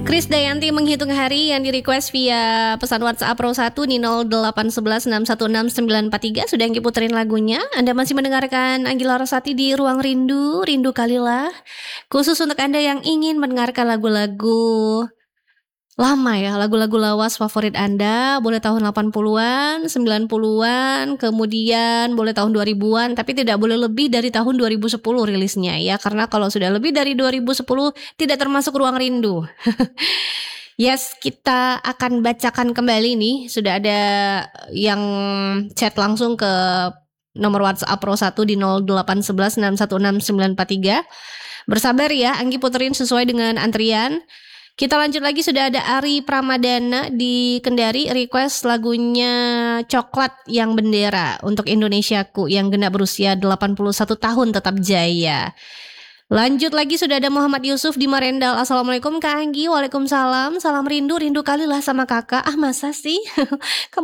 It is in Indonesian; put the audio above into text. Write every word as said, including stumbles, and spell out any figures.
Krisdayanti menghitung hari yang di-request via pesan WhatsApp Pro satu di nol delapan satu satu enam satu enam sembilan empat tiga. Sudah Anggi puterin lagunya. Anda masih mendengarkan Anggi Larasati di Ruang Rindu, Rindu Kalilah. Khusus untuk Anda yang ingin mendengarkan lagu-lagu lama ya, lagu-lagu lawas favorit Anda, boleh tahun delapan puluhan, sembilan puluhan, kemudian boleh tahun dua ribuan, tapi tidak boleh lebih dari tahun dua ribu sepuluh rilisnya ya, karena kalau sudah lebih dari dua ribu sepuluh tidak termasuk Ruang Rindu. Yes, kita akan bacakan kembali nih, sudah ada yang chat langsung ke nomor WhatsApp Pro satu di nol delapan satu satu enam satu enam sembilan empat tiga. Bersabar ya, Anggi puterin sesuai dengan antrian. Kita lanjut lagi, sudah ada Ari Pramadana di Kendari request lagunya Coklat Yang Bendera untuk Indonesiaku yang genap berusia delapan puluh satu tahun tetap jaya. Lanjut lagi, sudah ada Muhammad Yusuf di Marendal. Assalamualaikum Kak Anggi. Waalaikumsalam. Salam rindu, rindu kali lah sama kakak. Ah masa sih? Kamu